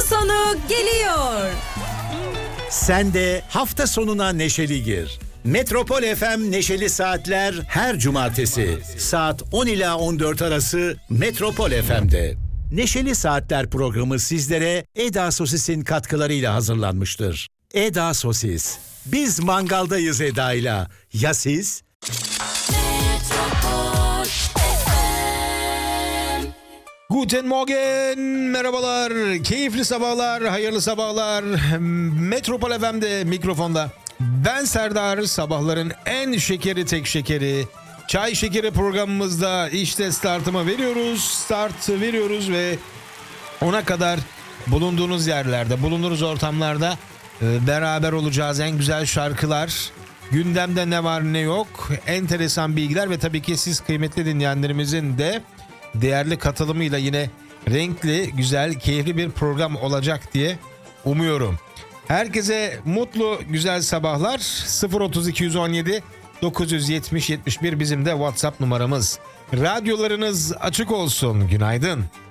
sonu geliyor. Sen de hafta sonuna neşeli gir. Metropol FM Neşeli Saatler her cumartesi saat 10 ila 14 arası Metropol FM'de. Neşeli Saatler programı sizlere Eda Sosis'in katkılarıyla hazırlanmıştır. Eda Sosis. Biz mangaldayız Eda'yla. Ya siz? Guten Morgen, merhabalar, keyifli sabahlar, hayırlı sabahlar. Metropol FM'de mikrofonda. Ben Serdar, sabahların en şekeri tek şekeri. Çay şekeri programımızda işte start veriyoruz ve ona kadar bulunduğunuz yerlerde, bulunduğunuz ortamlarda beraber olacağız. En güzel şarkılar, gündemde ne var ne yok, enteresan bilgiler ve tabii ki siz kıymetli dinleyenlerimizin de değerli katılımıyla yine renkli, güzel, keyifli bir program olacak diye umuyorum. Herkese mutlu, güzel sabahlar. 03217 970 71 bizim de WhatsApp numaramız. Radyolarınız açık olsun. Günaydın.